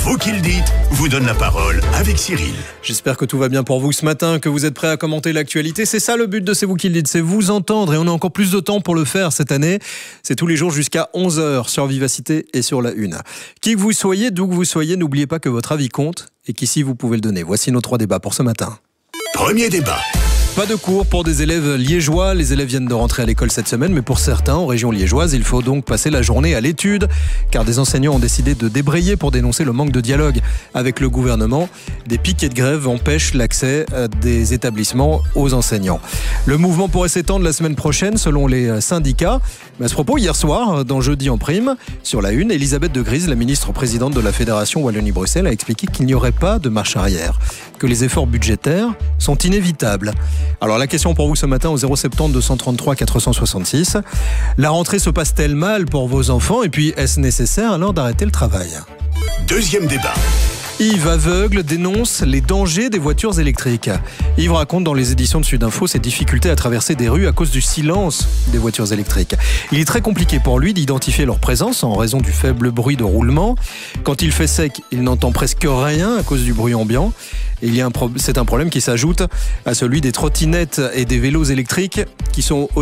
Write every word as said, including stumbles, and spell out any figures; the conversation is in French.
Vous qui le dites vous donne la parole avec Cyril. J'espère que tout va bien pour vous ce matin, que vous êtes prêts à commenter l'actualité. C'est ça le but de C'est vous qui le dites, c'est vous entendre. Et on a encore plus de temps pour le faire cette année. C'est tous les jours jusqu'à onze heures sur Vivacité et sur La Une. Qui que vous soyez, d'où que vous soyez, n'oubliez pas que votre avis compte et qu'ici vous pouvez le donner. Voici nos trois débats pour ce matin. Premier débat. Pas de cours pour des élèves liégeois. Les élèves viennent de rentrer à l'école cette semaine, mais pour certains, en région liégeoise, il faut donc passer la journée à l'étude, car des enseignants ont décidé de débrayer pour dénoncer le manque de dialogue avec le gouvernement. Des piquets de grève empêchent l'accès des établissements aux enseignants. Le mouvement pourrait s'étendre la semaine prochaine, selon les syndicats. Mais à ce propos, hier soir, dans Jeudi en prime, sur La Une, Elisabeth de Gries, la ministre présidente de la Fédération Wallonie-Bruxelles, a expliqué qu'il n'y aurait pas de marche arrière, que les efforts budgétaires sont inévitables. Alors la question pour vous ce matin au zéro sept zéro deux cent trente-trois quatre cent soixante-six. La rentrée se passe-t-elle mal pour vos enfants? Et puis est-ce nécessaire alors d'arrêter le travail? Deuxième débat. Yves aveugle dénonce les dangers des voitures électriques. Yves raconte dans les éditions de Sudinfo ses difficultés à traverser des rues à cause du silence des voitures électriques. Il est très compliqué pour lui d'identifier leur présence en raison du faible bruit de roulement. Quand il fait sec, il n'entend presque rien à cause du bruit ambiant. Et il y a un pro- c'est un problème qui s'ajoute à celui des trottinettes et des vélos électriques qui sont